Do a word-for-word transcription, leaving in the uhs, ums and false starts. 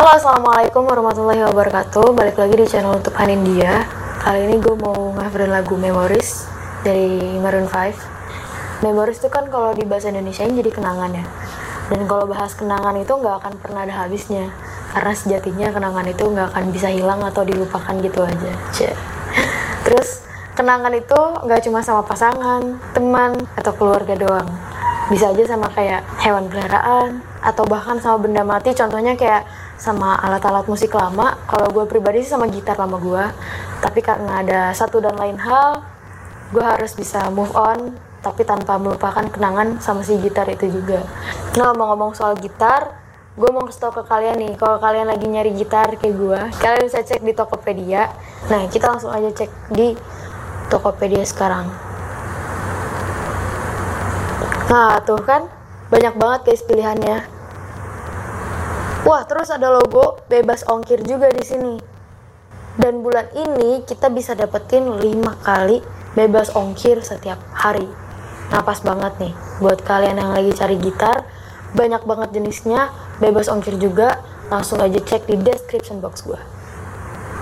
Halo, assalamualaikum warahmatullahi wabarakatuh. Balik lagi di channel YouTube Hanindia. Kali ini gue mau nge-coverin lagu Memories dari Maroon five. Memories itu kan kalau di bahasa Indonesia jadi kenangan ya. Dan kalau bahas kenangan itu nggak akan pernah ada habisnya, karena sejatinya kenangan itu nggak akan bisa hilang atau dilupakan gitu aja. Cek. Terus kenangan itu nggak cuma sama pasangan, teman, atau keluarga doang. Bisa aja sama kayak hewan peliharaan, atau bahkan sama benda mati, contohnya kayak sama alat-alat musik lama. Kalau gue pribadi sih sama gitar lama gue, tapi karena ada satu dan lain hal, gue harus bisa move on, tapi tanpa melupakan kenangan sama si gitar itu juga. Nah, ngomong-ngomong soal gitar, gue mau kasih tau ke kalian nih, kalau kalian lagi nyari gitar kayak gue, kalian bisa cek di Tokopedia. Nah, kita langsung aja cek di Tokopedia sekarang. Nah, tuh kan banyak banget guys pilihannya. Wah, terus ada logo bebas ongkir juga di sini. Dan bulan ini kita bisa dapetin lima kali bebas ongkir setiap hari. Nah, pas banget nih buat kalian yang lagi cari gitar, banyak banget jenisnya, bebas ongkir juga. Langsung aja cek di description box gua.